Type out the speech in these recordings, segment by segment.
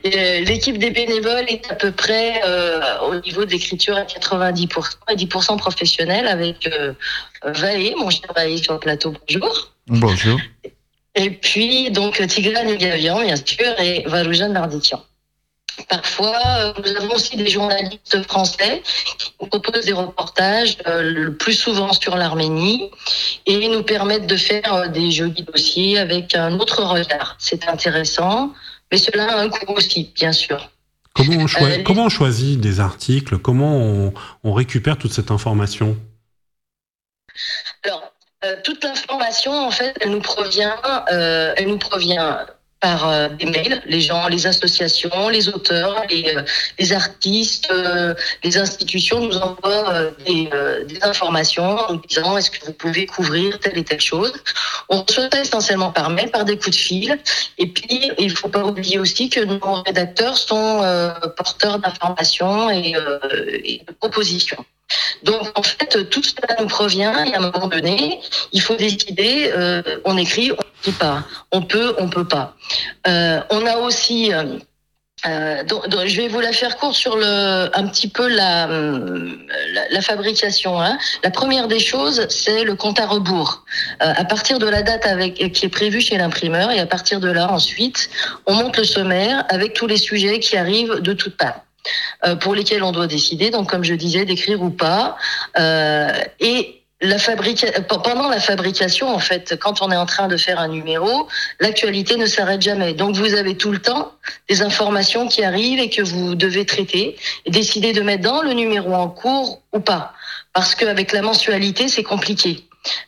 L'équipe des bénévoles est à peu près au niveau de l'écriture à 90% et 10% professionnels avec Vaé, mon cher Vaé sur le plateau, bonjour. Bonjour. Et puis donc Tigran Egavian, bien sûr, et Valoujan Nardikian. Parfois, nous avons aussi des journalistes français qui nous proposent des reportages, le plus souvent sur l'Arménie, et nous permettent de faire des jolis dossiers avec un autre regard. C'est intéressant, mais cela a un coût aussi, bien sûr. Comment on choisit des articles? Comment on récupère toute cette information? Alors, toute l'information, en fait, elle nous provient par des mails, les gens, les associations, les auteurs, les artistes, les institutions nous envoient des informations en nous disant est-ce que vous pouvez couvrir telle et telle chose. On reçoit ça essentiellement par mail, par des coups de fil. Et puis, il ne faut pas oublier aussi que nos rédacteurs sont porteurs d'informations et de propositions. Donc, en fait, tout cela nous provient et à un moment donné, il faut décider, on écrit, on ne dit pas, on peut pas. On a aussi... donc, je vais vous la faire courte sur un petit peu la fabrication. Hein. La première des choses, c'est le compte à rebours. À partir de la date qui est prévue chez l'imprimeur, et à partir de là, ensuite, on monte le sommaire avec tous les sujets qui arrivent de toutes parts. Pour lesquels on doit décider, donc comme je disais, d'écrire ou pas. Et pendant la fabrication, en fait, quand on est en train de faire un numéro, l'actualité ne s'arrête jamais. Donc vous avez tout le temps des informations qui arrivent et que vous devez traiter et décider de mettre dans le numéro en cours ou pas. Parce qu'avec la mensualité, c'est compliqué.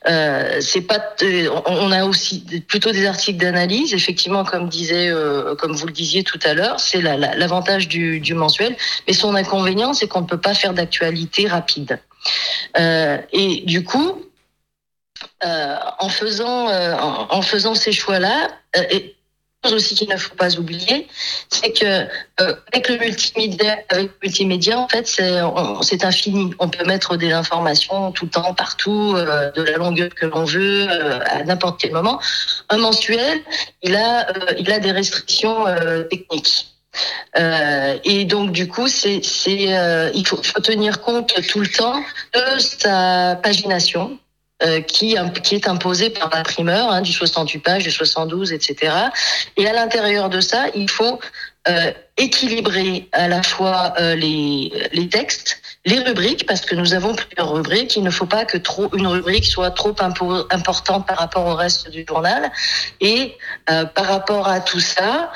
On a aussi plutôt des articles d'analyse, effectivement, comme vous le disiez tout à l'heure, c'est l'avantage du mensuel, mais son inconvénient, c'est qu'on ne peut pas faire d'actualité rapide. Et du coup, en faisant ces choix-là, et aussi qu'il ne faut pas oublier, c'est que avec le multimédia, en fait, c'est infini. On peut mettre des informations tout le temps, partout, de la longueur que l'on veut, à n'importe quel moment. Un mensuel, il a des restrictions techniques. Et donc du coup, il faut tenir compte tout le temps de sa pagination. Qui est imposé par l'imprimeur, hein, du 68 pages, du 72, etc. Et à l'intérieur de ça, il faut équilibrer à la fois les textes, les rubriques, parce que nous avons plusieurs rubriques. Il ne faut pas que une rubrique soit trop importante par rapport au reste du journal. Et par rapport à tout ça,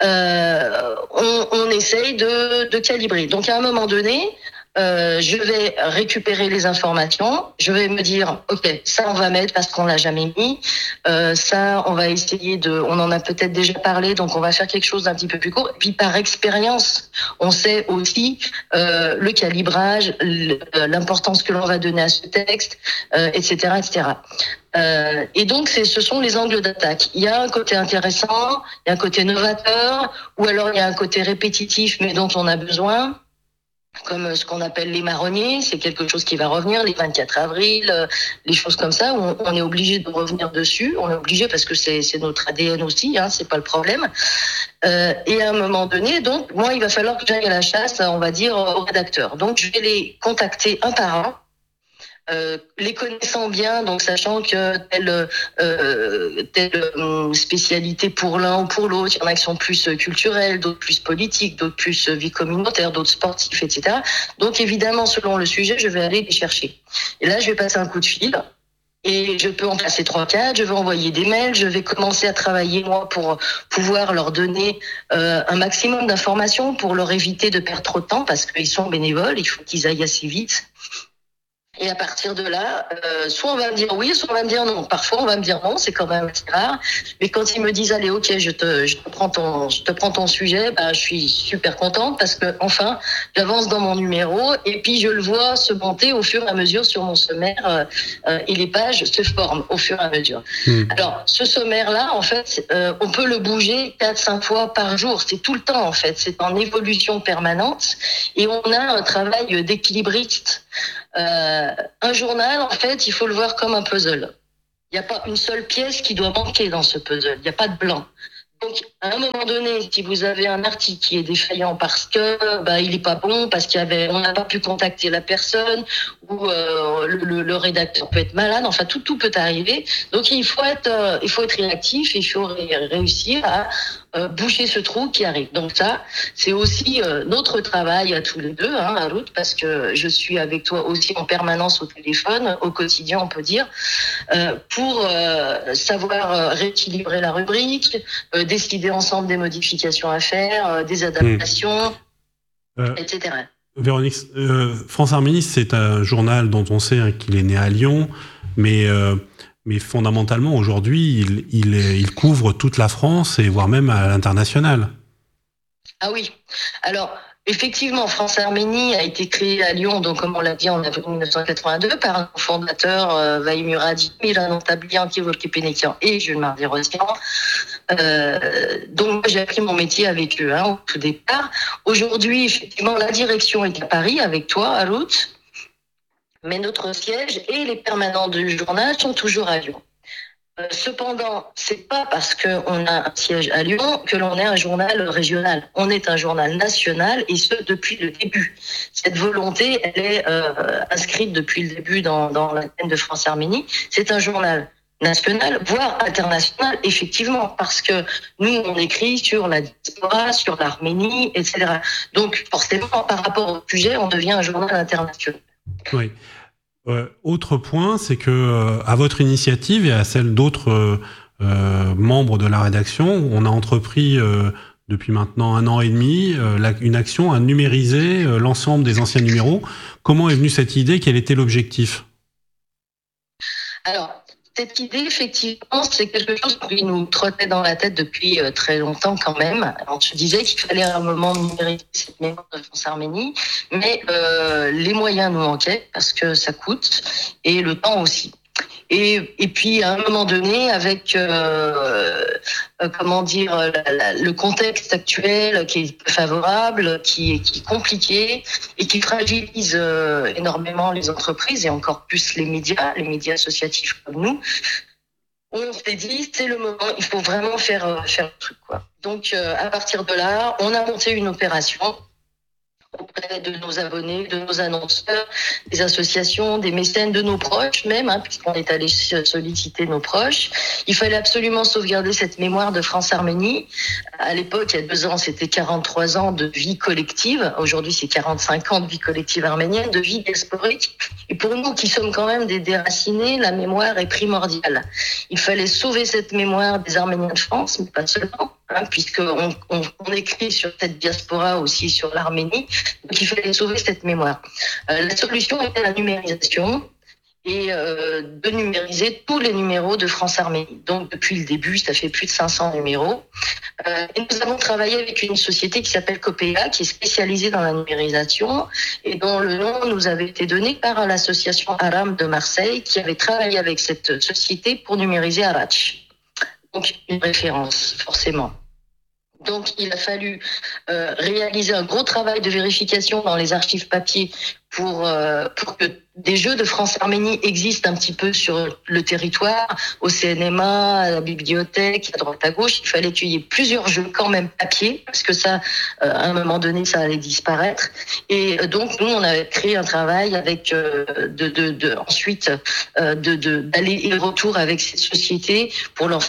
on essaye de calibrer. Donc à un moment donné, je vais récupérer les informations, je vais me dire ok, ça on va mettre parce qu'on l'a jamais mis, ça on va essayer on en a peut-être déjà parlé, donc on va faire quelque chose d'un petit peu plus court. Et puis par expérience, on sait aussi le calibrage, l'importance que l'on va donner à ce texte, etc., etc. Et donc ce sont les angles d'attaque. Il y a un côté intéressant, il y a un côté novateur, ou alors il y a un côté répétitif mais dont on a besoin. Comme ce qu'on appelle les marronniers, c'est quelque chose qui va revenir les 24 avril, les choses comme ça, où on est obligé de revenir dessus. On est obligé parce que c'est notre ADN aussi, hein, c'est pas le problème. Et à un moment donné, donc, moi, il va falloir que j'aille à la chasse, on va dire, aux rédacteurs. Donc, je vais les contacter un par un. Les connaissant bien, donc sachant que telle spécialité pour l'un ou pour l'autre, il y en a qui sont plus culturelles, d'autres plus politiques, d'autres plus vie communautaire, d'autres sportifs, etc. Donc évidemment, selon le sujet, je vais aller les chercher. Et là, je vais passer un coup de fil. Et je peux en passer 3-4, je vais envoyer des mails, je vais commencer à travailler moi pour pouvoir leur donner un maximum d'informations pour leur éviter de perdre trop de temps parce qu'ils sont bénévoles, il faut qu'ils aillent assez vite. Et à partir de là, soit on va me dire oui, soit on va me dire non. Parfois, on va me dire non, c'est quand même assez rare. Mais quand ils me disent allez, ok, je te prends ton sujet, je suis super contente parce que enfin, j'avance dans mon numéro et puis je le vois se monter au fur et à mesure sur mon sommaire et les pages se forment au fur et à mesure. Alors, ce sommaire-là, en fait, on peut le bouger 4-5 fois par jour. C'est tout le temps, en fait. C'est en évolution permanente et on a un travail d'équilibriste. Un journal, en fait, il faut le voir comme un puzzle. Il n'y a pas une seule pièce qui doit manquer dans ce puzzle. Il n'y a pas de blanc. Donc, à un moment donné, si vous avez un article qui est défaillant parce que il est pas bon, parce on n'a pas pu contacter la personne, ou le rédacteur peut être malade, enfin tout peut arriver. Donc il faut être réactif, et il faut réussir à boucher ce trou qui arrive. Donc ça, c'est aussi notre travail à tous les deux, Harout, parce que je suis avec toi aussi en permanence au téléphone, au quotidien, on peut dire, pour savoir rééquilibrer la rubrique, décider ensemble des modifications à faire, des adaptations, etc. Véronique, France Arménie, c'est un journal dont on sait qu'il est né à Lyon, mais fondamentalement, aujourd'hui, il couvre toute la France et voire même à l'international. Ah oui. Alors, effectivement, France Arménie a été créée à Lyon, donc comme on l'a dit en avril 1982, par un fondateur, Vaïmur Adi, Milan Tablian, Kivolke Pénékian et Jules Mardi-Rossian. Donc moi, j'ai appris mon métier avec eux au tout départ. Aujourd'hui, effectivement, la direction est à Paris avec toi, Harout, mais notre siège et les permanents du journal sont toujours à Lyon. Cependant, c'est pas parce qu'on a un siège à Lyon que l'on est un journal régional. On est un journal national, et ce depuis le début. Cette volonté, elle est inscrite depuis le début dans l'antenne de France Arménie. C'est un journal national, voire international, effectivement, parce que nous, on écrit sur la diaspora, sur l'Arménie, etc. Donc, forcément, par rapport au sujet, on devient un journal international. Oui. Autre point, c'est que à votre initiative et à celle d'autres membres de la rédaction, on a entrepris depuis maintenant 1 an et demi une action à numériser l'ensemble des anciens numéros. Comment est venue cette idée? Quel était l'objectif? Alors, cette idée, effectivement, c'est quelque chose qui nous trottait dans la tête depuis très longtemps quand même. On se disait qu'il fallait à un moment numériser cette mémoire de France Arménie, mais les moyens nous manquaient parce que ça coûte, et le temps aussi. Et puis à un moment donné, avec le contexte actuel qui est favorable, qui est compliqué et qui fragilise énormément les entreprises et encore plus les médias associatifs comme nous, on s'est dit c'est le moment, il faut vraiment faire le truc, quoi. Donc à partir de là, on a monté une opération auprès de nos abonnés, de nos annonceurs, des associations, des mécènes, de nos proches même, puisqu'on est allé solliciter nos proches. Il fallait absolument sauvegarder cette mémoire de France Arménie. À l'époque, il y a 2 ans, c'était 43 ans de vie collective. Aujourd'hui, c'est 45 ans de vie collective arménienne, de vie diasporique. Et pour nous, qui sommes quand même des déracinés, la mémoire est primordiale. Il fallait sauver cette mémoire des Arméniens de France, mais pas seulement, puisqu'on écrit sur cette diaspora aussi, sur l'Arménie. Donc il fallait sauver cette mémoire. La solution était la numérisation, et de numériser tous les numéros de France Arménie. Donc depuis le début, ça fait plus de 500 numéros. Et nous avons travaillé avec une société qui s'appelle Copéa, qui est spécialisée dans la numérisation, et dont le nom nous avait été donné par l'association Aram de Marseille, qui avait travaillé avec cette société pour numériser Arach. Donc une référence, forcément. Donc, il a fallu réaliser un gros travail de vérification dans les archives papier pour que des jeux de France Arménie existent un petit peu sur le territoire, au CNMA, à la bibliothèque, à droite à gauche. Il fallait qu'il y ait plusieurs jeux quand même papier, parce que ça, à un moment donné, ça allait disparaître. Et donc, nous, on a créé un travail avec ensuite d'aller et retour avec cette société pour leur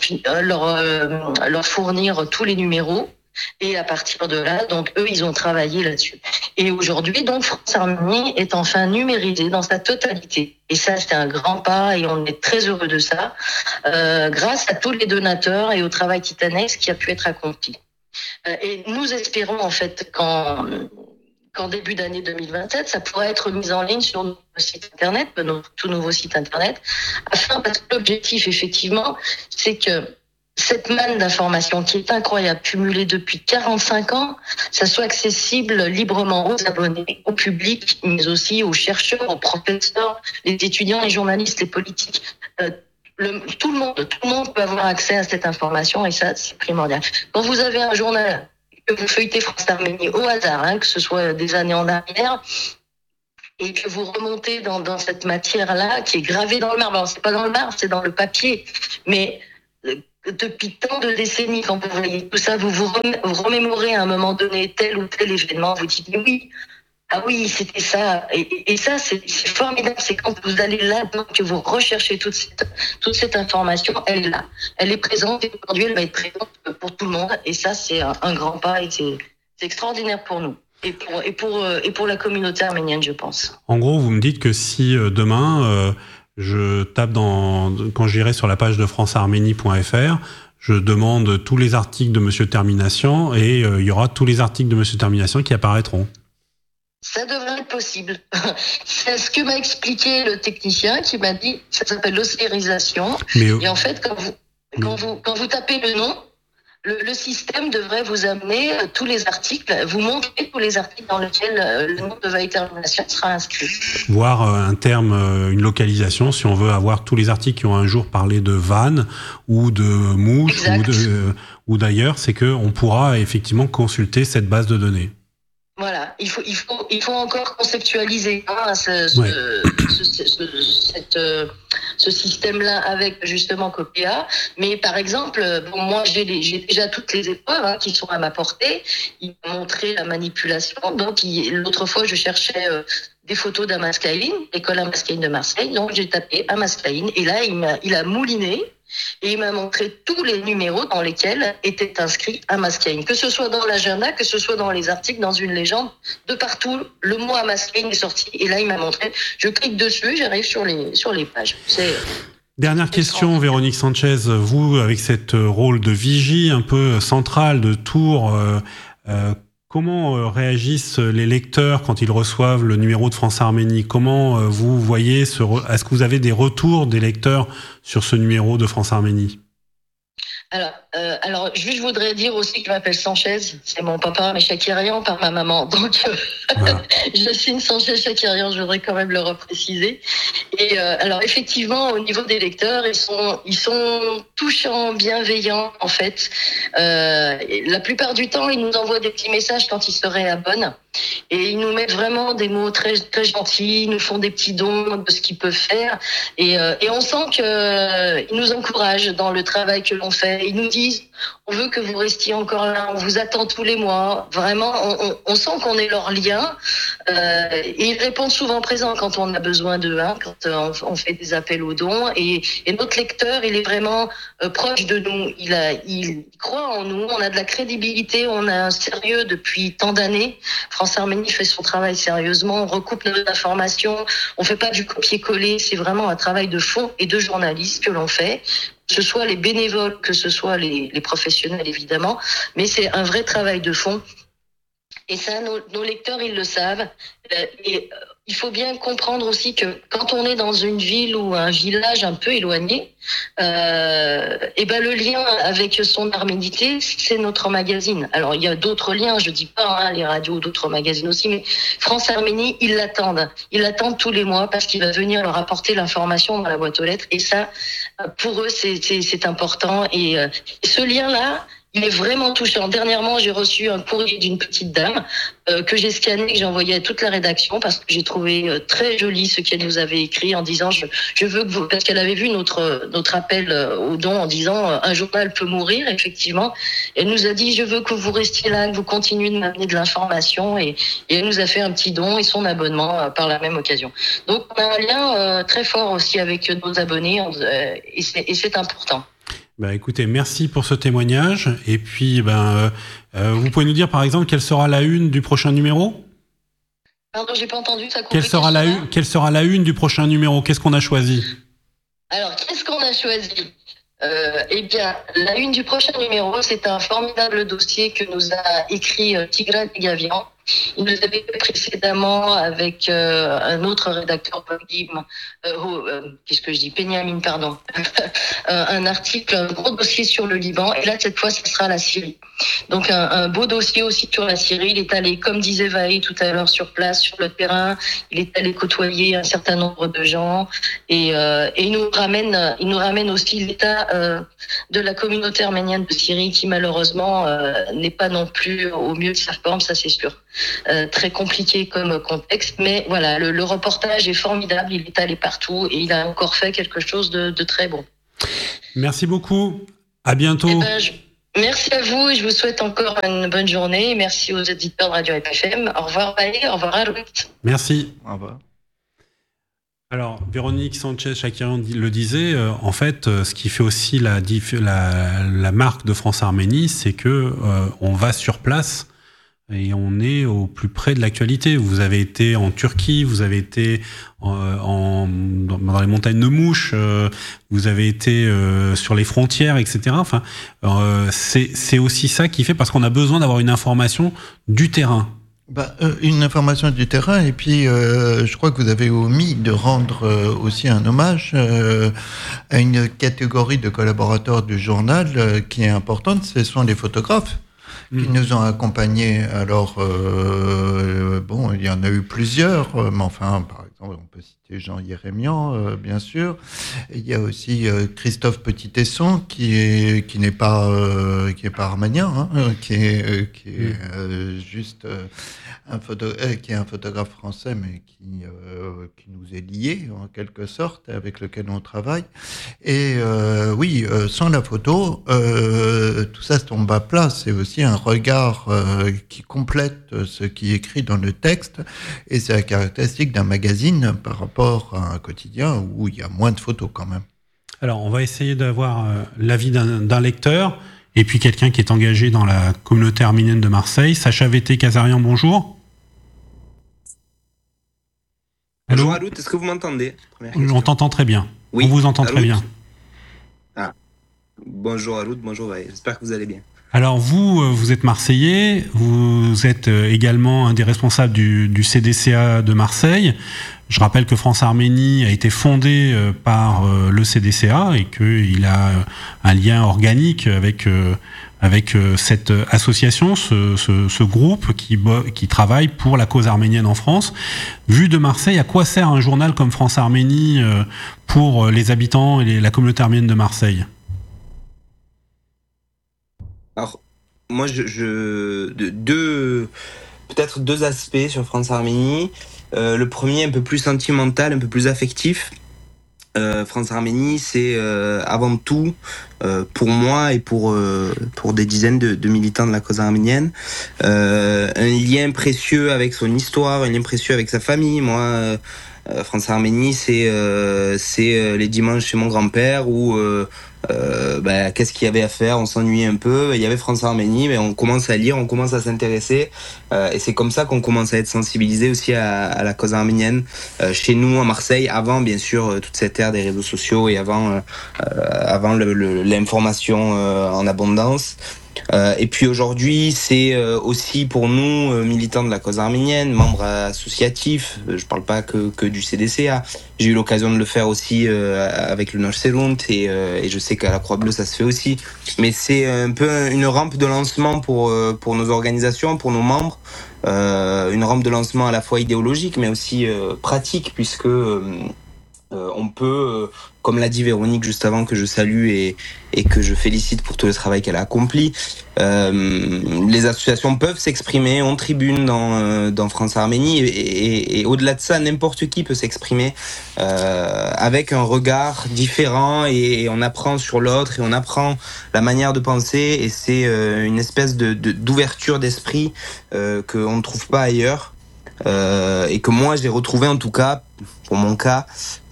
fournir tous les numéros. Et à partir de là, donc eux, ils ont travaillé là-dessus. Et aujourd'hui, donc France Arménie est enfin numérisée dans sa totalité. Et ça, c'est un grand pas, et on est très heureux de ça, grâce à tous les donateurs et au travail titanesque qui a pu être accompli. Et nous espérons en fait qu'en début d'année 2027, ça pourra être mis en ligne sur notre site internet, notre tout nouveau site internet, parce que l'objectif, effectivement, c'est que cette manne d'informations qui est incroyable, cumulée depuis 45 ans, ça soit accessible librement aux abonnés, au public, mais aussi aux chercheurs, aux professeurs, les étudiants, les journalistes, les politiques. Tout le monde peut avoir accès à cette information, et ça, c'est primordial. Quand vous avez un journal, que vous feuilletez France Arménie au hasard, que ce soit des années en arrière, et que vous remontez dans cette matière-là qui est gravée dans le marbre. Alors, c'est pas dans le marbre, c'est dans le papier, mais depuis tant de décennies, quand vous voyez tout ça, vous remémorez à un moment donné tel ou tel événement, vous dites oui, ah oui, c'était ça. Et ça, c'est formidable. C'est quand vous allez là, que vous recherchez toute cette information, elle est là. Elle est présente et aujourd'hui, elle va être présente pour tout le monde. Et ça, c'est un grand pas et c'est extraordinaire pour nous. Et pour la communauté arménienne, je pense. En gros, vous me dites que si demain, je tape quand j'irai sur la page de francearménie.fr, je demande tous les articles de Monsieur Termination et il y aura tous les articles de Monsieur Termination qui apparaîtront. Ça devrait être possible. C'est ce que m'a expliqué le technicien qui m'a dit, ça s'appelle l'ossérisation. Et en fait, quand vous tapez le nom, le système devrait vous amener tous les articles, vous montrer tous les articles dans lesquels le nom de Vaïtermination sera inscrit. Voir un terme, une localisation, si on veut avoir tous les articles qui ont un jour parlé de vannes ou de mouches ou d'ailleurs, c'est qu'on pourra effectivement consulter cette base de données. Voilà, il faut encore conceptualiser ce système-là avec justement Copia. Mais par exemple, moi j'ai déjà toutes les épreuves qui sont à ma portée. Il m'a montré la manipulation. Donc l'autre fois, je cherchais des photos d'Amaskaïn, l'école Amaskaïn de Marseille. Donc j'ai tapé Amaskaïn et là il a mouliné. Et il m'a montré tous les numéros dans lesquels était inscrit Amaskaïn. Que ce soit dans l'agenda, que ce soit dans les articles, dans une légende, de partout, le mot Amaskaïn est sorti. Et là, il m'a montré, je clique dessus, j'arrive sur les pages. Dernière question, Véronique Sanchez. Vous, avec cette rôle de vigie un peu centrale de Tours, comment réagissent les lecteurs quand ils reçoivent le numéro de France Arménie ? Comment vous voyez est-ce que vous avez des retours des lecteurs sur ce numéro de France Arménie ? Alors, je voudrais dire aussi que je m'appelle Sanchez. C'est mon papa, mais Chakirian par ma maman. Donc, voilà. Je suis une Sanchez Chakirian. Je voudrais quand même le repréciser. Et alors, effectivement, au niveau des lecteurs, ils sont touchants, bienveillants, en fait. La plupart du temps, ils nous envoient des petits messages quand ils se réabonnent. Et ils nous mettent vraiment des mots très, très gentils, ils nous font des petits dons de ce qu'ils peuvent faire. Et on sent qu'ils nous encouragent dans le travail que l'on fait. Ils nous disent, on veut que vous restiez encore là, on vous attend tous les mois. Vraiment, on sent qu'on est leur lien. Et ils répondent souvent présents quand on a besoin d'eux, quand on fait des appels aux dons. Et notre lecteur, il est vraiment proche de nous. Il croit en nous, on a de la crédibilité, on a un sérieux depuis tant d'années. France Arménie fait son travail sérieusement, on recoupe nos informations, on fait pas du copier-coller, c'est vraiment un travail de fond et de journaliste que l'on fait. Que ce soit les bénévoles, que ce soit les professionnels évidemment, mais c'est un vrai travail de fond. Et ça, nos lecteurs, ils le savent. Et il faut bien comprendre aussi que quand on est dans une ville ou un village un peu éloigné, le lien avec son arménité, c'est notre magazine. Alors, il y a d'autres liens, je dis pas, les radios, d'autres magazines aussi, mais France Arménie, ils l'attendent. Ils l'attendent tous les mois parce qu'il va venir leur apporter l'information dans la boîte aux lettres. Et ça, pour eux, c'est important. Et ce lien-là, il est vraiment touchant. Dernièrement, j'ai reçu un courrier d'une petite dame que j'ai scanné, que j'ai envoyé à toute la rédaction parce que j'ai trouvé très joli ce qu'elle nous avait écrit en disant je veux que vous, parce qu'elle avait vu notre appel au don en disant un journal peut mourir, effectivement. Elle nous a dit je veux que vous restiez là, que vous continuez de m'amener de l'information et elle nous a fait un petit don et son abonnement par la même occasion. Donc on a un lien très fort aussi avec nos abonnés et c'est important. Écoutez, merci pour ce témoignage. Et puis, vous pouvez nous dire, par exemple, quelle sera la une du prochain numéro ? Pardon, j'ai pas entendu. Ça quelle sera la une du prochain numéro ? Qu'est-ce qu'on a choisi ? Alors, qu'est-ce qu'on a choisi ? La une du prochain numéro, c'est un formidable dossier que nous a écrit Tigran Gavian. Il nous avait fait précédemment avec un autre rédacteur, Benyamin, pardon, un article, un gros dossier sur le Liban. Et là, cette fois, ce sera la Syrie. Donc, un beau dossier aussi sur la Syrie. Il est allé, comme disait Vaï tout à l'heure, sur place, sur le terrain. Il est allé côtoyer un certain nombre de gens. Et il nous ramène aussi l'état de la communauté arménienne de Syrie qui, malheureusement, n'est pas non plus au mieux de sa forme, ça c'est sûr. Très compliqué comme contexte, mais voilà, le reportage est formidable, il est allé partout et il a encore fait quelque chose de très bon. Merci beaucoup. À bientôt. Merci à vous et je vous souhaite encore une bonne journée. Merci aux auditeurs de Radio FM. Au revoir Vaé, au revoir Harout. Merci. Au revoir. Alors, Véronique Sanchez-Chakirian le disait, en fait, ce qui fait aussi la marque de France-Arménie, c'est que on va sur place et on est au plus près de l'actualité. Vous avez été en Turquie, vous avez été dans les montagnes de Mouche, vous avez été sur les frontières, etc. Enfin, c'est aussi ça qui fait, parce qu'on a besoin d'avoir une information du terrain. Une information du terrain, et puis je crois que vous avez omis de rendre aussi un hommage à une catégorie de collaborateurs du journal qui est importante, ce sont les photographes qui nous ont accompagnés. Alors, bon, il y en a eu plusieurs, mais enfin, par exemple, on peut citer Jean Yérémian, bien sûr. Et il y a aussi Christophe Petit-Tesson, qui n'est pas arménien, hein, qui est juste qui est un photographe français, mais qui nous est lié en quelque sorte, avec lequel on travaille. Et oui, sans la photo, tout ça se tombe à plat. C'est aussi un regard qui complète ce qui est écrit dans le texte, et c'est la caractéristique d'un magazine par rapport à un quotidien où il y a moins de photos quand même. Alors, on va essayer d'avoir l'avis d'un lecteur, et puis quelqu'un qui est engagé dans la communauté arménienne de Marseille. Sacha Vété-Kazarian, bonjour. Bonjour Harout, est-ce que vous m'entendez? On t'entend très bien. Oui, on vous entend très bien. Ah. Bonjour Harout, bonjour Vaé, j'espère que vous allez bien. Alors vous êtes Marseillais, vous êtes également un des responsables du CDCA de Marseille. Je rappelle que France-Arménie a été fondée par le CDCA et qu'il a un lien organique avec cette association, ce groupe qui travaille pour la cause arménienne en France. Vu de Marseille, à quoi sert un journal comme France-Arménie pour les habitants et la communauté arménienne de Marseille ? Alors, moi, peut-être deux aspects sur France-Arménie. Le premier, un peu plus sentimental, un peu plus affectif. France-Arménie, c'est avant tout, pour moi et pour des dizaines de militants de la cause arménienne, un lien précieux avec son histoire, un lien précieux avec sa famille. Moi, France-Arménie, c'est les dimanches chez mon grand-père où qu'est-ce qu'il y avait à faire, on s'ennuyait un peu, il y avait France-Arménie, mais on commence à lire, on commence à s'intéresser, et c'est comme ça qu'on commence à être sensibilisé aussi à la cause arménienne chez nous à Marseille, avant bien sûr toute cette ère des réseaux sociaux et avant l'information en abondance. Et puis aujourd'hui, c'est aussi pour nous, militants de la cause arménienne, membres associatifs, je parle pas que du CDCA, j'ai eu l'occasion de le faire aussi avec le Noche-Serunt et je sais qu'à la Croix-Bleue ça se fait aussi, mais c'est un peu une rampe de lancement pour nos organisations, pour nos membres, une rampe de lancement à la fois idéologique mais aussi pratique, puisque on peut, comme l'a dit Véronique juste avant, que je salue et que je félicite pour tout le travail qu'elle a accompli, les associations peuvent s'exprimer en tribune dans France-Arménie et au-delà de ça, n'importe qui peut s'exprimer avec un regard différent, et on apprend sur l'autre et on apprend la manière de penser, et c'est une espèce d'ouverture d'esprit qu'on ne trouve pas ailleurs. Et que moi j'ai retrouvé, en tout cas pour mon cas,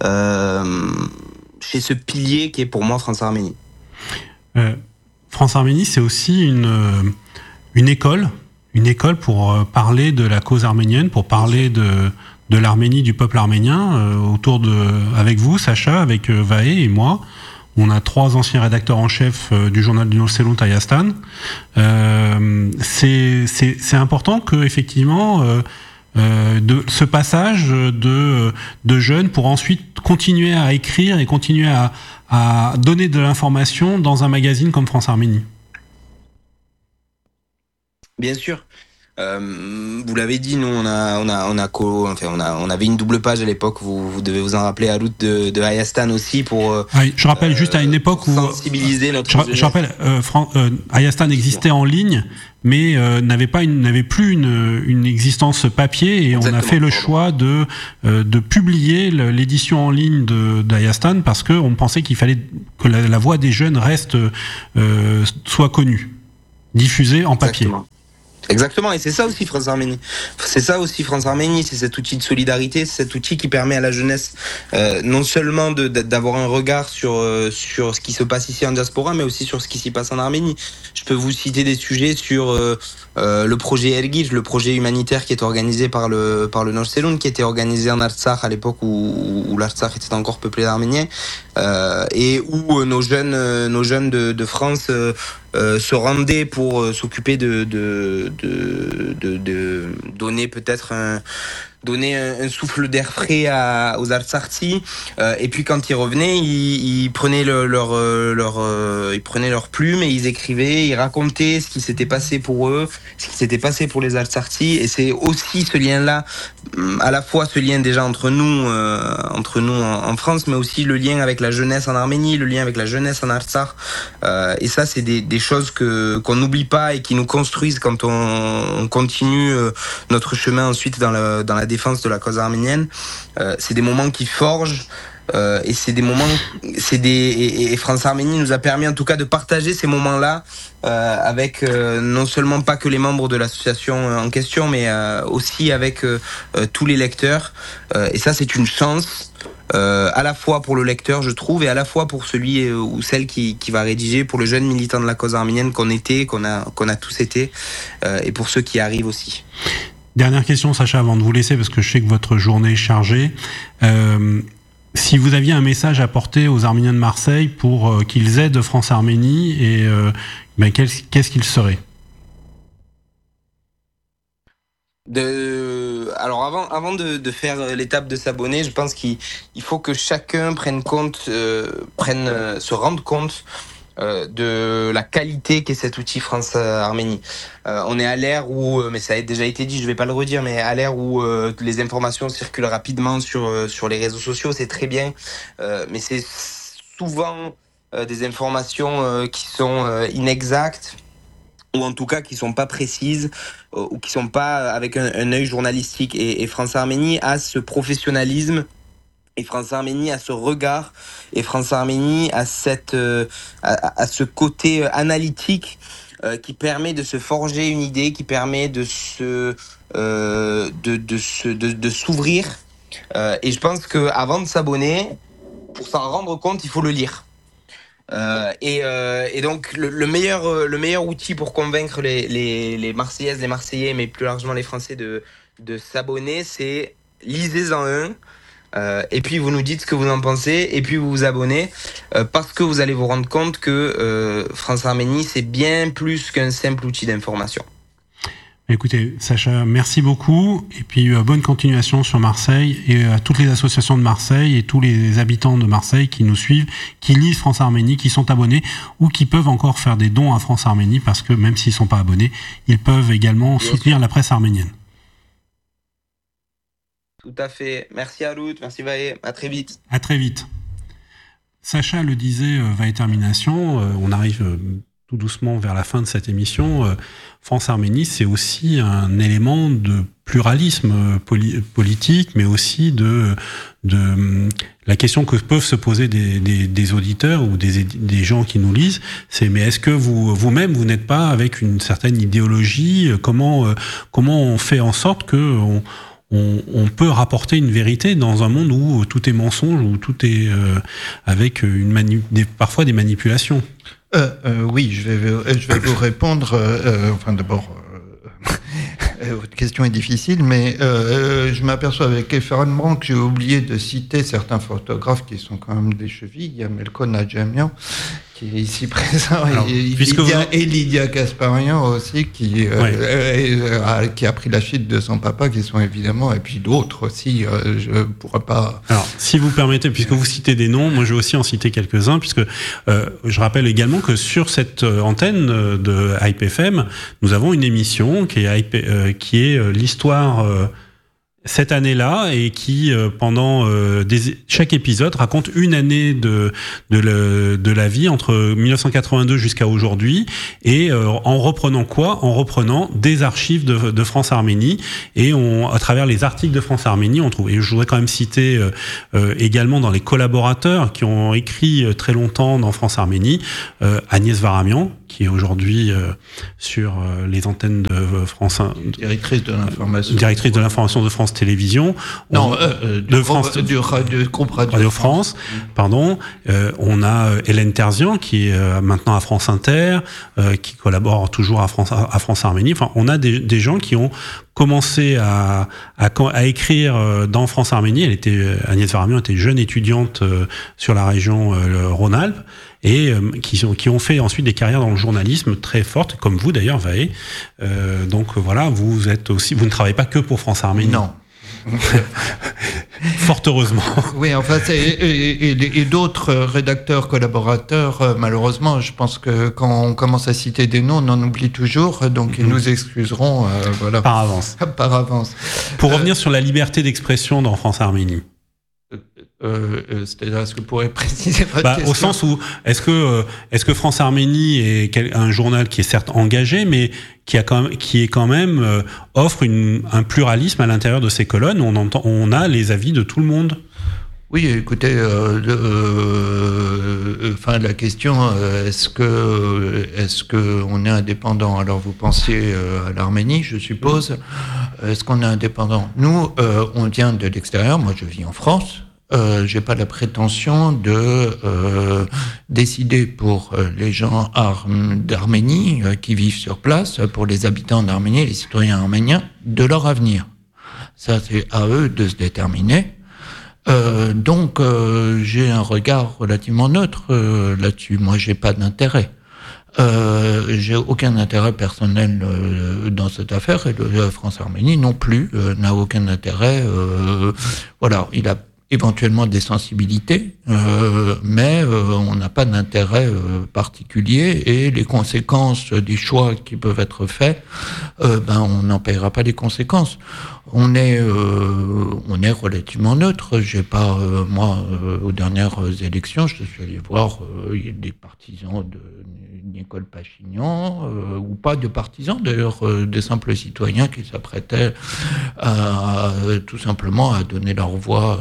chez ce pilier qui est pour moi France-Arménie. France-Arménie, c'est aussi une école pour parler de la cause arménienne, pour parler de l'Arménie, du peuple arménien, avec vous, Sacha, avec Vaé et moi. On a 3 anciens rédacteurs en chef du journal du Noche-Serunt à Yazdan. C'est important que effectivement de ce passage de jeunes pour ensuite continuer à écrire et continuer à donner de l'information dans un magazine comme France-Arménie. Bien sûr. Vous l'avez dit, nous on avait une double page à l'époque. Vous devez vous en rappeler, à l'août de Ayastan aussi pour. Je rappelle juste à une époque où sensibiliser notre. Je rappelle, Ayastan existait en ligne, mais n'avait plus une existence papier, et Exactement, on a fait le choix de publier l'édition en ligne d'Ayastan parce que on pensait qu'il fallait que la voix des jeunes reste soit connue, diffusée en papier. Exactement, et c'est ça aussi France Arménie. C'est cet outil de solidarité, c'est cet outil qui permet à la jeunesse non seulement d'avoir un regard sur ce qui se passe ici en diaspora, mais aussi sur ce qui s'y passe en Arménie. Je peux vous citer des sujets sur le projet Ergij, le projet humanitaire qui est organisé par le Norselun, qui était organisé en Artsakh à l'époque où l'Artsakh était encore peuplé d'Arméniens, et où nos jeunes de France se rendaient pour s'occuper de donner peut-être un souffle d'air frais aux Artsakhi, et puis quand ils revenaient, ils prenaient leur plume et ils écrivaient, ils racontaient ce qui s'était passé pour eux, ce qui s'était passé pour les Artsakhi. Et c'est aussi ce lien-là, à la fois ce lien déjà entre nous en France, mais aussi le lien avec la jeunesse en Arménie, le lien avec la jeunesse en Artsakh. Et ça, c'est des choses qu'on n'oublie pas et qui nous construisent quand on continue notre chemin ensuite dans la défense de la cause arménienne. C'est des moments qui forgent, et c'est des moments, et France Arménie nous a permis en tout cas de partager ces moments-là avec non seulement pas que les membres de l'association en question, mais aussi avec tous les lecteurs. Et ça, c'est une chance. À la fois pour le lecteur, je trouve, et à la fois pour celui ou celle qui va rédiger, pour le jeune militant de la cause arménienne qu'on a tous été, et pour ceux qui arrivent aussi. Dernière question, Sacha, avant de vous laisser, parce que je sais que votre journée est chargée. Si vous aviez un message à porter aux Arméniens de Marseille pour qu'ils aident France Arménie, et qu'est-ce qu'il serait ? Alors avant de faire l'étape de s'abonner, je pense qu'il faut que chacun se rende compte de la qualité qu'est cet outil France Arménie. On est à l'ère où, mais ça a déjà été dit, je vais pas le redire, mais à l'ère où les informations circulent rapidement sur les réseaux sociaux, c'est très bien, mais c'est souvent des informations qui sont inexactes, ou en tout cas qui sont pas précises, ou qui sont pas avec un œil journalistique. Et France Arménie a ce professionnalisme, et France Arménie a ce regard, et France Arménie a ce côté analytique qui permet de se forger une idée, qui permet de s'ouvrir. Et je pense que avant de s'abonner, pour s'en rendre compte, il faut le lire. Et donc le meilleur outil pour convaincre les Marseillaises, les Marseillais, mais plus largement les Français de s'abonner, c'est lisez-en un. Et puis vous nous dites ce que vous en pensez, et puis vous vous abonnez, parce que vous allez vous rendre compte que France Arménie, c'est bien plus qu'un simple outil d'information. Écoutez, Sacha, merci beaucoup, et puis bonne continuation sur Marseille, et à toutes les associations de Marseille et tous les habitants de Marseille qui nous suivent, qui lisent France Arménie, qui sont abonnés, ou qui peuvent encore faire des dons à France Arménie, parce que même s'ils ne sont pas abonnés, ils peuvent également soutenir la presse arménienne. Tout à fait. Merci Alout, merci Vaé, à très vite. À très vite. Sacha le disait, Vaé Termination, on arrive tout doucement vers la fin de cette émission. France Arménie, c'est aussi un élément de pluralisme politique, mais aussi de la question que peuvent se poser des auditeurs ou des gens qui nous lisent, c'est mais est-ce que vous-même vous n'êtes pas avec une certaine idéologie ? Comment on fait en sorte que on peut rapporter une vérité dans un monde où tout est mensonge, où tout est avec parfois des manipulations. Oui, je vais vous répondre. D'abord, votre question est difficile, mais je m'aperçois avec effarement que j'ai oublié de citer certains photographes qui sont quand même des chevilles. Il y a Melko Nadjamian qui est ici présent, alors, et Lydia Casparian aussi, qui a pris la suite de son papa, qui sont évidemment, et puis d'autres aussi, je ne pourrais pas... Alors, si vous permettez, puisque vous citez des noms, moi je vais aussi en citer quelques-uns, puisque je rappelle également que sur cette antenne de Hype FM, nous avons une émission qui est l'histoire... cette année-là, et qui pendant chaque épisode raconte une année de la vie entre 1982 jusqu'à aujourd'hui, et en reprenant des archives de France Arménie, et à travers les articles de France Arménie on trouve, et je voudrais quand même citer également dans les collaborateurs qui ont écrit très longtemps dans France Arménie, Agnès Varamian, qui est aujourd'hui sur les antennes de France, directrice de l'information de France Télévisions, du groupe Radio France, pardon. On a Hélène Terzian qui est maintenant à France Inter, qui collabore toujours à France Arménie. Enfin, on a des gens qui ont commencé à écrire dans France Arménie. Agnès Varamian était jeune étudiante sur la région Rhône-Alpes, et qui ont fait ensuite des carrières dans le journalisme très fortes, comme vous d'ailleurs, Vahe. Donc voilà, vous ne travaillez pas que pour France Arménie. Non. Fort heureusement. Oui, enfin, et d'autres rédacteurs, collaborateurs, malheureusement, je pense que quand on commence à citer des noms, on en oublie toujours, donc ils nous excuseront. Voilà. Par avance. Pour revenir sur la liberté d'expression dans France Arménie. C'est-à-dire, est-ce que vous pourrez préciser votre question ? Au sens où, est-ce que France Arménie est un journal qui est certes engagé, mais qui quand même offre un pluralisme à l'intérieur de ses colonnes, où on a les avis de tout le monde? Oui, écoutez, la question, est-ce que on est indépendant? Alors vous pensiez à l'Arménie, je suppose. Est-ce qu'on est indépendant? Nous, on vient de l'extérieur. Moi, je vis en France. J'ai pas la prétention de décider pour les gens d'Arménie qui vivent sur place, pour les habitants d'Arménie, les citoyens arméniens, de leur avenir. Ça, c'est à eux de se déterminer. Donc, j'ai un regard relativement neutre là-dessus. Moi, j'ai pas d'intérêt. J'ai aucun intérêt personnel dans cette affaire, et le France Arménie non plus n'a aucun intérêt. Voilà, il a éventuellement des sensibilités, mais on n'a pas d'intérêt particulier, et les conséquences des choix qui peuvent être faits, on n'en paiera pas les conséquences. On est relativement neutre. J'ai pas, aux dernières élections, je suis allé voir des partisans de Nicole Pachignan, ou pas de partisans, d'ailleurs, des simples citoyens qui s'apprêtaient tout simplement à donner leur voix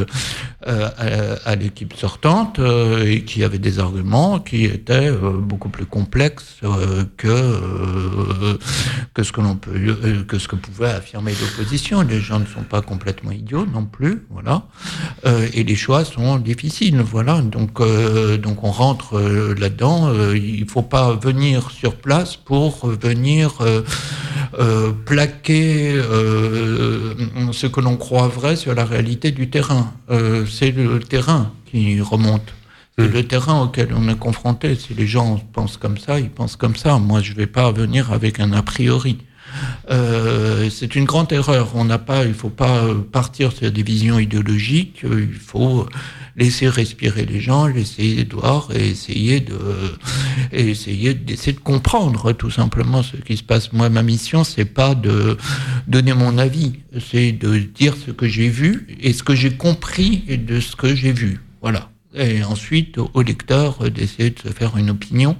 à l'équipe sortante, et qui avaient des arguments qui étaient beaucoup plus complexes que ce que pouvait affirmer l'opposition. Les gens ne sont pas complètement idiots non plus, voilà. Et les choix sont difficiles, voilà. Donc on rentre là-dedans. Il faut pas venir sur place pour venir plaquer ce que l'on croit vrai sur la réalité du terrain. C'est le terrain qui remonte. C'est le terrain auquel on est confronté. Si les gens pensent comme ça, ils pensent comme ça. Moi, je vais pas venir avec un a priori. C'est une grande erreur. Il faut pas partir sur des visions idéologiques. Il faut laisser respirer les gens, laisser voir, et essayer de comprendre tout simplement ce qui se passe. Moi, ma mission, c'est pas de donner mon avis, c'est de dire ce que j'ai vu et ce que j'ai compris de ce que j'ai vu. Voilà. Et ensuite, au lecteur d'essayer de se faire une opinion,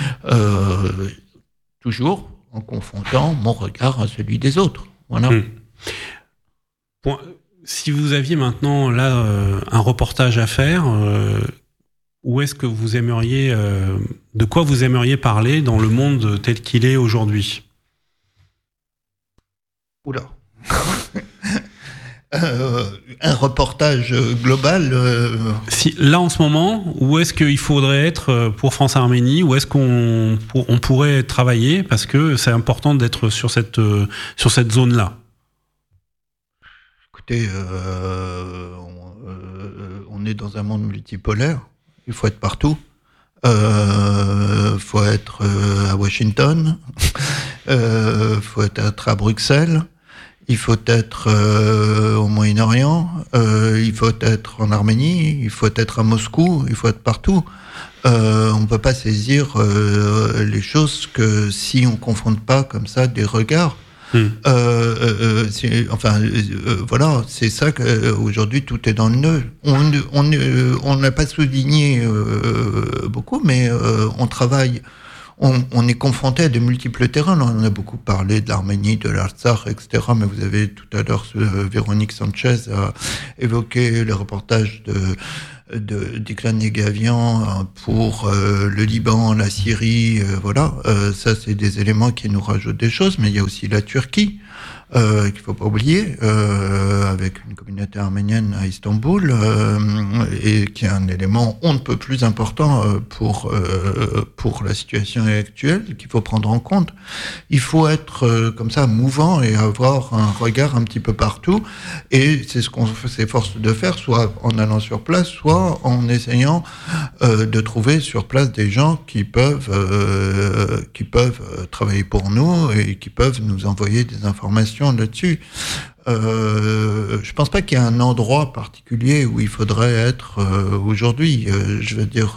toujours en confrontant mon regard à celui des autres. Voilà. Si vous aviez maintenant là un reportage à faire, où est-ce que vous aimeriez, de quoi vous aimeriez parler dans le monde tel qu'il est aujourd'hui? Oula. Un reportage global. Si, là en ce moment, où est-ce qu'il faudrait être pour France Arménie? Où est-ce qu'on pourrait travailler? Parce que c'est important d'être sur cette zone-là. Écoutez, on est dans un monde multipolaire. Il faut être partout. Faut être à Washington, faut être à Bruxelles, il faut être au Moyen-Orient, il faut être en Arménie, il faut être à Moscou, il faut être partout. On ne peut pas saisir les choses que si on ne confronte pas comme ça des regards. Voilà, c'est ça qu'aujourd'hui tout est dans le nœud. On n'a pas souligné beaucoup, mais on travaille. On est confronté à de multiples terrains. On en a beaucoup parlé de l'Arménie, de l'Artsakh, etc. Mais vous avez tout à l'heure, Véronique Sanchez a évoqué le reportage d'Iklan Yegavian pour le Liban, la Syrie, voilà. Ça, c'est des éléments qui nous rajoutent des choses. Mais il y a aussi la Turquie, qu'il faut pas oublier, avec une communauté arménienne à Istanbul, et qui est un élément on ne peut plus important pour la situation actuelle, qu'il faut prendre en compte. Il faut être comme ça mouvant et avoir un regard un petit peu partout, et c'est ce qu'on s'efforce de faire, soit en allant sur place, soit en essayant de trouver sur place des gens qui peuvent travailler pour nous et qui peuvent nous envoyer des informations là-dessus. Je pense pas qu'il y ait un endroit particulier où il faudrait être aujourd'hui. Je veux dire,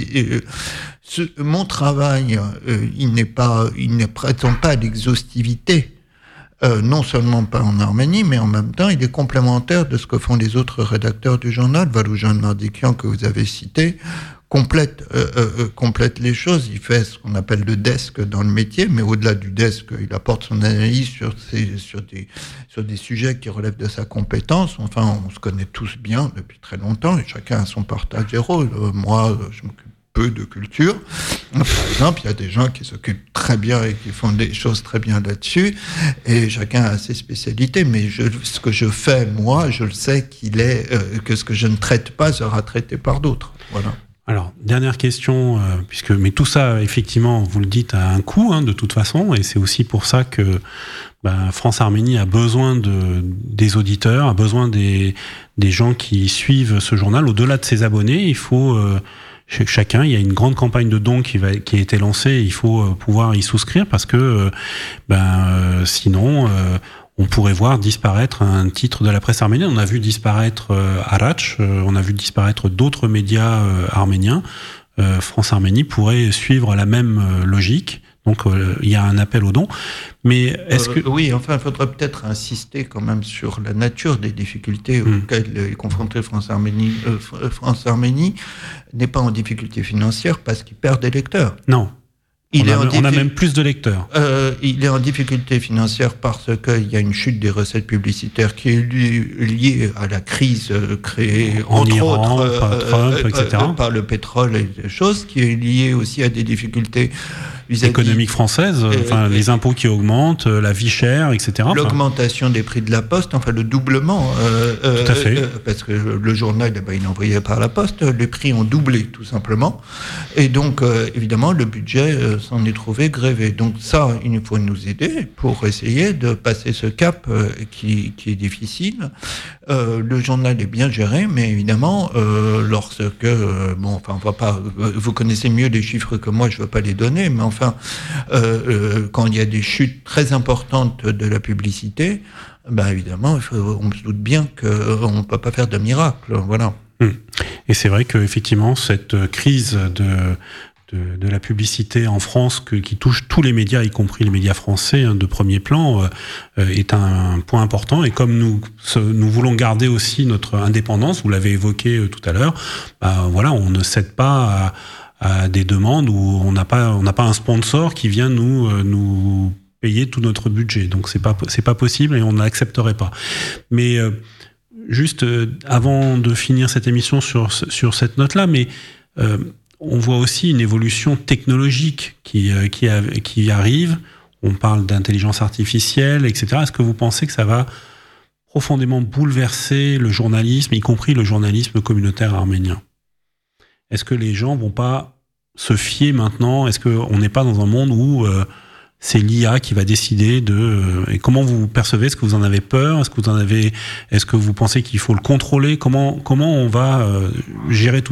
mon travail, il ne prétend pas à l'exhaustivité. Non seulement pas en Arménie, mais en même temps, il est complémentaire de ce que font les autres rédacteurs du journal. Valoujan Mardikian, que vous avez cité, complète les choses. Il fait ce qu'on appelle le desk dans le métier, mais au-delà du desk, il apporte son analyse sur des sujets qui relèvent de sa compétence. Enfin, on se connaît tous bien depuis très longtemps, et chacun a son partage des rôles. Moi, je m'occupe peu de culture. Par exemple, il y a des gens qui s'occupent très bien et qui font des choses très bien là-dessus, et chacun a ses spécialités, mais ce que je fais, moi, je le sais que ce que je ne traite pas sera traité par d'autres. Voilà. Alors, dernière question, mais tout ça, effectivement, vous le dites, a un coût, de toute façon, et c'est aussi pour ça que France-Arménie a besoin des auditeurs, a besoin des gens qui suivent ce journal. Au-delà de ses abonnés, il faut... chacun, il y a une grande campagne de dons qui a été lancée, il faut pouvoir y souscrire parce que sinon on pourrait voir disparaître un titre de la presse arménienne. On a vu disparaître Araç, on a vu disparaître d'autres médias arméniens. France-Arménie pourrait suivre la même logique. Donc il y a un appel aux dons. Mais est-ce que... Oui, enfin, il faudrait peut-être insister quand même sur la nature des difficultés auxquelles est confrontée France-Arménie. France-Arménie n'est pas en difficulté financière parce qu'il perd des lecteurs. Non. On a même plus de lecteurs. Il est en difficulté financière parce qu'il y a une chute des recettes publicitaires qui est liée à la crise créée, entre Iran, autres, par Trump, etc. Par le pétrole et des choses, qui est liée aussi à des difficultés économiques françaises, les impôts qui augmentent, la vie chère, etc. L'augmentation des prix de la poste, le doublement. Tout à fait. Parce que le journal, il est envoyé par la poste, les prix ont doublé, tout simplement. Et donc, évidemment, le budget s'en est trouvé grévé. Donc ça, il faut nous aider pour essayer de passer ce cap qui est difficile. Le journal est bien géré, mais évidemment, lorsque... on va pas... Vous connaissez mieux les chiffres que moi, je ne veux pas les donner, mais quand il y a des chutes très importantes de la publicité, évidemment, on se doute bien qu'on ne peut pas faire de miracle. Voilà. Et c'est vrai qu'effectivement, cette crise de la publicité en France qui touche tous les médias, y compris les médias français de premier plan, est un point important. Et comme nous voulons garder aussi notre indépendance, vous l'avez évoqué tout à l'heure, on ne cède pas à des demandes où on n'a pas un sponsor qui vient nous payer tout notre budget. Donc c'est pas possible et on n'accepterait pas. Mais juste avant de finir cette émission sur cette note-là, on voit aussi une évolution technologique qui arrive. On parle d'intelligence artificielle, etc. Est-ce que vous pensez que ça va profondément bouleverser le journalisme, y compris le journalisme communautaire arménien? Est-ce que les gens vont pas se fier maintenant? Est-ce qu'on n'est pas dans un monde où c'est l'IA qui va décider et comment vous percevez? Est-ce que vous en avez peur? Est-ce que vous pensez qu'il faut le contrôler? Comment on va gérer tout ça?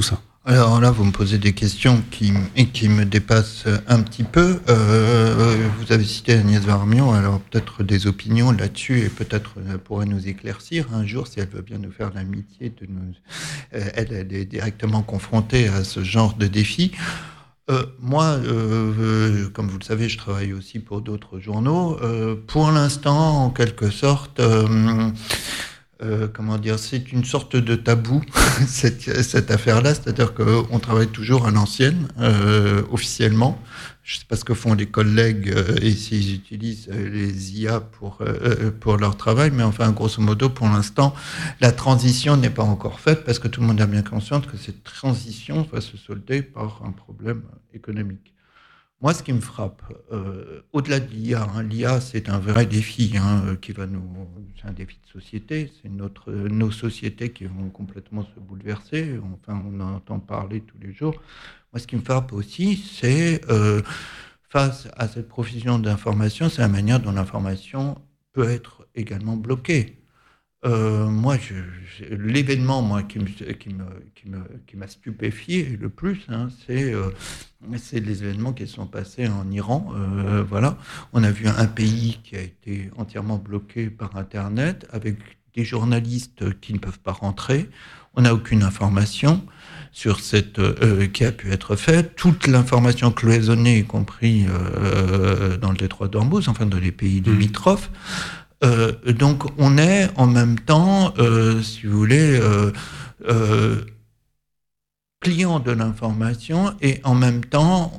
Alors là, vous me posez des questions qui me dépassent un petit peu. Vous avez cité Agnès Varmion, alors peut-être des opinions là-dessus, et peut-être elle pourrait nous éclaircir un jour si elle veut bien nous faire l'amitié de nous. Elle est directement confrontée à ce genre de défi. Moi, comme vous le savez, je travaille aussi pour d'autres journaux. Pour l'instant, en quelque sorte, comment dire, c'est une sorte de tabou, cette affaire-là, c'est-à-dire qu'on travaille toujours à l'ancienne, officiellement. Je ne sais pas ce que font les collègues et s'ils utilisent les IA pour leur travail, mais enfin, grosso modo, pour l'instant, la transition n'est pas encore faite parce que tout le monde est bien conscient que cette transition va se solder par un problème économique. Moi, ce qui me frappe, au-delà de l'IA, l'IA, c'est un vrai défi c'est un défi de société. C'est nos sociétés qui vont complètement se bouleverser. Enfin, on en entend parler tous les jours. Moi, ce qui me frappe aussi, c'est face à cette profusion d'informations, c'est la manière dont l'information peut être également bloquée. Moi, l'événement qui m'a stupéfié le plus, c'est les événements qui sont passés en Iran. Voilà, on a vu un pays qui a été entièrement bloqué par Internet, avec des journalistes qui ne peuvent pas rentrer. On n'a aucune information sur qui a pu être faite. Toute l'information cloisonnée, y compris dans le détroit d'Ormuz, enfin dans les pays limitrophes. Donc on est en même temps, si vous voulez, client de l'information et en même temps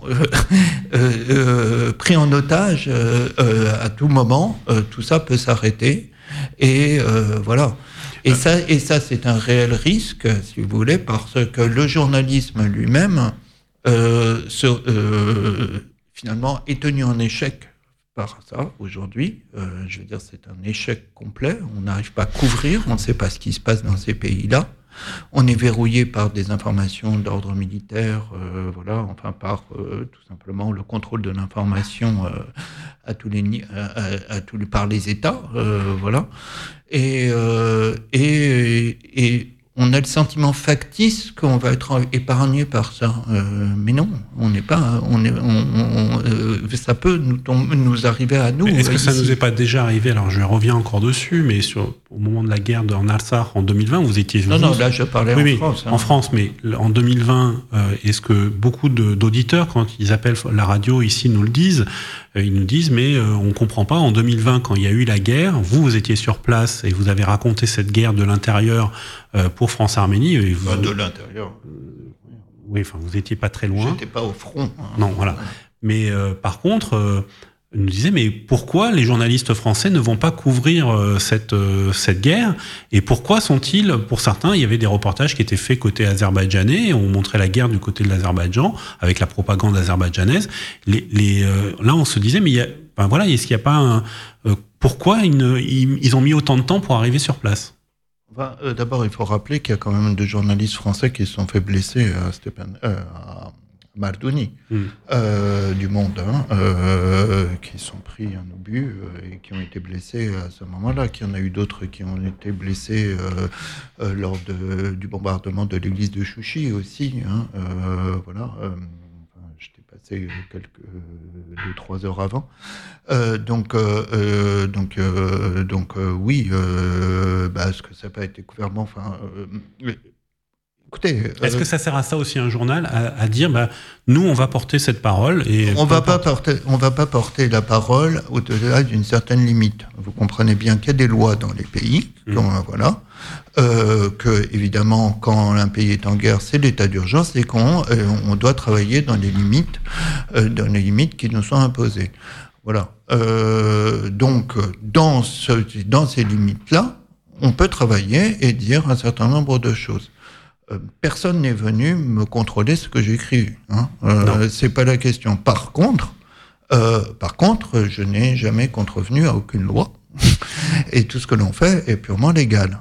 pris en otage à tout moment. Tout ça peut s'arrêter et voilà. Et ça, c'est un réel risque, si vous voulez, parce que le journalisme lui-même, finalement, est tenu en échec par ça aujourd'hui. Je veux dire, c'est un échec complet. On n'arrive pas à couvrir, on ne sait pas ce qui se passe dans ces pays-là. On est verrouillé par des informations d'ordre militaire, voilà, enfin par tout simplement le contrôle de l'information par les États, voilà. Et on a le sentiment factice qu'on va être épargné par ça, mais non, on n'est pas. Ça peut nous arriver à nous. Mais est-ce que ça nous est pas déjà arrivé? Alors je reviens encore dessus, mais au moment de la guerre en Artsakh en 2020, vous étiez. Non, là je parlais en France. En France, mais en 2020, est-ce que beaucoup d'auditeurs, quand ils appellent la radio ici, nous le disent? Ils nous disent, mais on comprend pas. En 2020, quand il y a eu la guerre, vous étiez sur place et vous avez raconté cette guerre de l'intérieur pour France-Arménie. De l'intérieur. Oui, enfin, vous étiez pas très loin. J'étais pas au front. Non, voilà. Mais par contre, ils nous disaient, mais pourquoi les journalistes français ne vont pas couvrir cette guerre? Et pourquoi sont-ils, pour certains, il y avait des reportages qui étaient faits côté azerbaïdjanais, on montrait la guerre du côté de l'Azerbaïdjan, avec la propagande azerbaïdjanaise. Là, on se disait, mais est-ce qu'il n'y a pas pourquoi ils ont mis autant de temps pour arriver sur place? D'abord, il faut rappeler qu'il y a quand même deux journalistes français qui se sont fait blesser à Mardouni, du Monde, qui sont pris un obus et qui ont été blessés à ce moment-là. Qu'il y en a eu d'autres qui ont été blessés lors du bombardement de l'église de Chouchi aussi. Voilà. J'étais passé 2-3 heures avant. Oui, est-ce que ça n'a pas été couvert? Écoutez, est-ce que ça sert à ça aussi un journal, à dire, nous on va porter cette parole et on va pas porter la parole au-delà d'une certaine limite. Vous comprenez bien qu'il y a des lois dans les pays, voilà, que évidemment quand un pays est en guerre, c'est l'état d'urgence et qu'on doit travailler dans les limites qui nous sont imposées. Voilà. Donc dans ces limites-là, on peut travailler et dire un certain nombre de choses. Personne n'est venu me contrôler ce que j'écris. C'est pas la question. Par contre, je n'ai jamais contrevenu à aucune loi. Et tout ce que l'on fait est purement légal.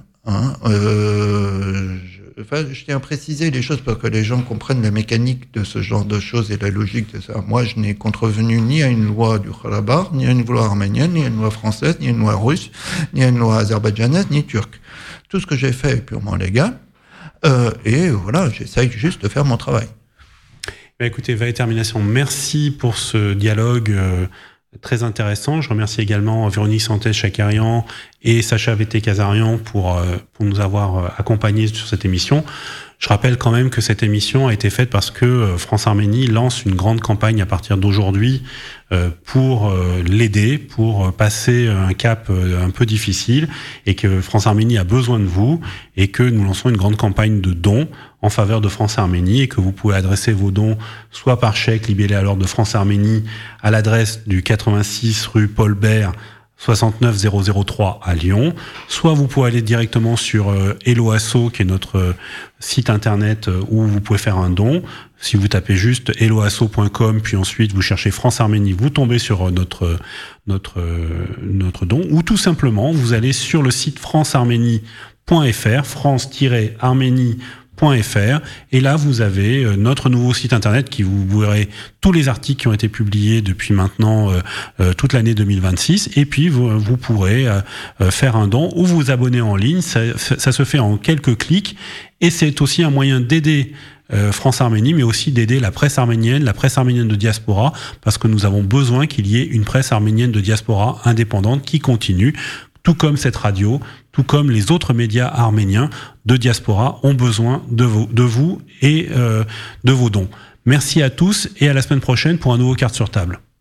Je tiens à préciser les choses pour que les gens comprennent la mécanique de ce genre de choses et la logique de ça. Moi, je n'ai contrevenu ni à une loi du Karabakh, ni à une loi arménienne, ni à une loi française, ni à une loi russe, ni à une loi azerbaïdjanaise, ni turque. Tout ce que j'ai fait est purement légal. Et voilà, j'essaye juste de faire mon travail. Écoutez, Valet Termination, merci pour ce dialogue très intéressant. Je remercie également Véronique Santès-Chakarian et Sacha Vété-Kazarian pour nous avoir accompagnés sur cette émission. Je rappelle quand même que cette émission a été faite parce que France Arménie lance une grande campagne à partir d'aujourd'hui pour l'aider, pour passer un cap un peu difficile, et que France Arménie a besoin de vous, et que nous lançons une grande campagne de dons en faveur de France Arménie, et que vous pouvez adresser vos dons soit par chèque libellé à l'ordre de France Arménie à l'adresse du 86 rue Paul Bert 69003 à Lyon, soit vous pouvez aller directement sur Hello Asso, qui est notre site internet où vous pouvez faire un don. Si vous tapez juste helloasso.com, puis ensuite vous cherchez France Arménie, vous tombez sur notre don, ou tout simplement vous allez sur le site francearménie.fr, france-arménie.fr, et là vous avez notre nouveau site internet qui vous verrez tous les articles qui ont été publiés depuis maintenant toute l'année 2026, et puis vous pourrez faire un don ou vous abonner en ligne. Ça se fait en quelques clics, et c'est aussi un moyen d'aider France Arménie, mais aussi d'aider la presse arménienne de diaspora, parce que nous avons besoin qu'il y ait une presse arménienne de diaspora indépendante qui continue, tout comme cette radio, tout comme les autres médias arméniens de diaspora ont besoin de vous et de vos dons. Merci à tous, et à la semaine prochaine pour un nouveau Carte sur table.